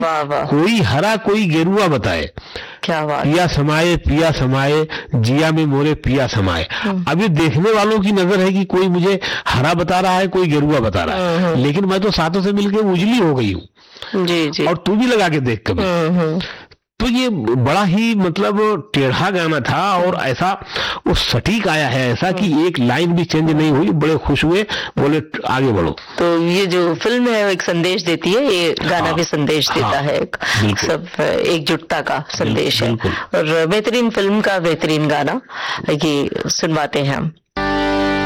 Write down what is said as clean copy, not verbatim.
वाह वाह, कोई हरा कोई गेरुआ बताए, क्या बात। पिया समाये जिया में मोरे पिया समाये। अब ये देखने वालों की नजर है कि कोई मुझे हरा बता रहा है, कोई गेरुआ बता रहा है, लेकिन मैं तो सातों से मिलकर उजली हो गई हूँ। जी जी। और तू भी लगा के देख कभी। तो ये बड़ा ही मतलब टेढ़ा गाना था और ऐसा वो सटीक आया है, ऐसा कि एक लाइन भी चेंज नहीं हुई। बड़े खुश हुए, बोले आगे बढ़ो। तो ये जो फिल्म है वो एक संदेश देती है, ये गाना भी संदेश देता है, एक सब एकजुटता का संदेश है। और बेहतरीन फिल्म का बेहतरीन गाना ये सुनवाते हैं हम।